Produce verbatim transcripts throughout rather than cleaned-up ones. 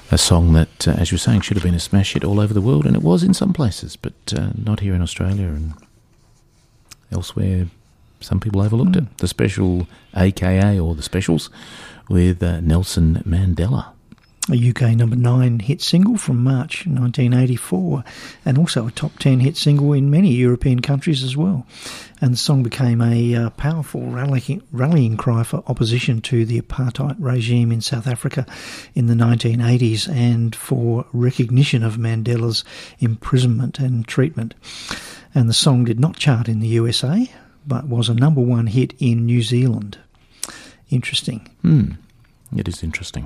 a song that, uh, as you were saying, should have been a smash hit all over the world, and it was in some places, but uh, not here in Australia, and elsewhere some people overlooked mm. it. The Special, A K A, or The Specials, with uh, Nelson Mandela. A U K number nine hit single from March nineteen eighty-four, and also a top ten hit single in many European countries as well. And the song became a uh, powerful rallying, rallying cry for opposition to the apartheid regime in South Africa in the nineteen eighties, and for recognition of Mandela's imprisonment and treatment. And the song did not chart in the U S A, but was a number one hit in New Zealand. Interesting. Hmm, it is interesting.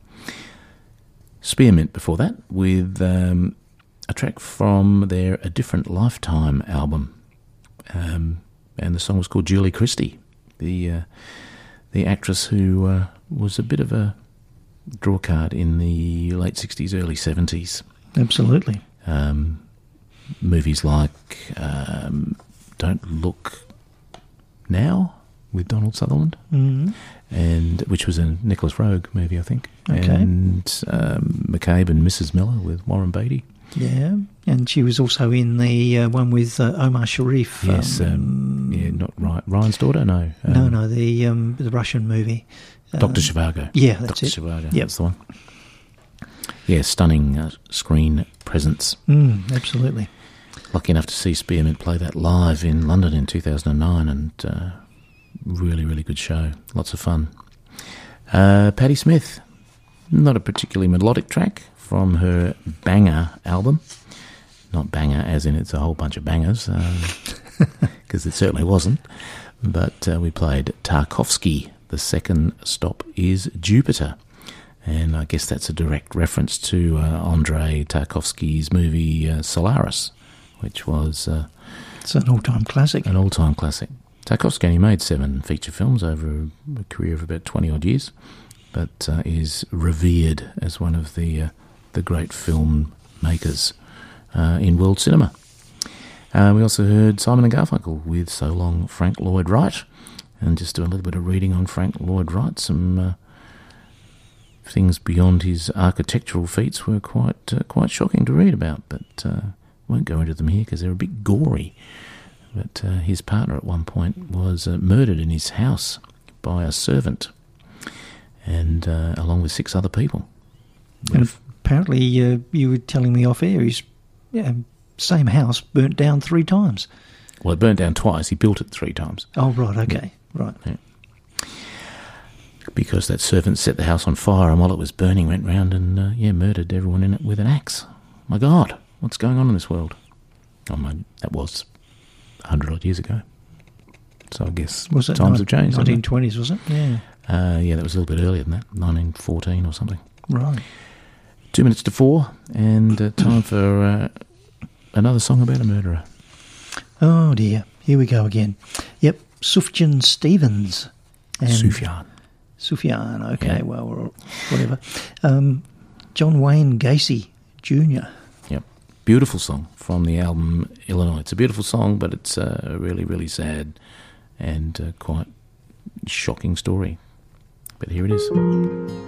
Spearmint before that, with um, a track from their A Different Lifetime album. Um, and the song was called Julie Christie, the uh, the actress who uh, was a bit of a drawcard in the late sixties, early seventies. Absolutely. Um, movies like um, Don't Look Now, with Donald Sutherland, mm-hmm. and which was a Nicholas Roeg movie, I think. Okay. And um, McCabe and Missus Miller with Warren Beatty. Yeah, and she was also in the uh, one with uh, Omar Sharif. Yes, um, um, yeah, not Ryan, Ryan's daughter. No, um, no, no, the um, the Russian movie. Doctor Um, Zhivago. Yeah, that's Doctor it. Zhivago. Yep. That's the one. Yeah, stunning uh, screen presence. Mm, absolutely. Lucky enough to see Spearmint play that live in London in two thousand nine, and uh, really, really good show. Lots of fun. Uh, Patti Smith, not a particularly melodic track from her Banger album. Not banger as in it's a whole bunch of bangers, because um, it certainly wasn't. But uh, we played Tarkovsky. The second stop is Jupiter. And I guess that's a direct reference to uh, Andrei Tarkovsky's movie uh, Solaris, which was uh, it's an all-time classic. An all-time classic. Tarkovsky only made seven feature films over a, a career of about twenty-odd years, but uh, is revered as one of the uh, the great film makers uh, in world cinema. Uh, we also heard Simon and Garfunkel with So Long Frank Lloyd Wright, and just do a little bit of reading on Frank Lloyd Wright. Some uh, things beyond his architectural feats were quite uh, quite shocking to read about, but uh, won't go into them here because they're a bit gory. But uh, his partner at one point was uh, murdered in his house by a servant, and uh, along with six other people. And apparently, uh, you were telling me off air, his yeah, same house burnt down three times. Well, it burnt down twice. He built it three times. Oh, right, okay, yeah. right. Yeah. Because that servant set the house on fire, and while it was burning, went round and uh, yeah, murdered everyone in it with an axe. My God, what's going on in this world? Oh my, that was a hundred odd years ago. So I guess was it times ni- have changed. nineteen twenties, was it? Yeah. Uh, yeah, that was a little bit earlier than that, nineteen fourteen or something. Right. Two minutes to four, and uh, time for uh, another song about a murderer. Oh dear, here we go again. Yep, Sufjan Stevens. And Sufjan. Sufjan, okay, yeah. well, or whatever. Um, John Wayne Gacy Junior Yep, beautiful song from the album Illinois. It's a beautiful song, but it's a really, really sad and uh, quite shocking story. But here it is.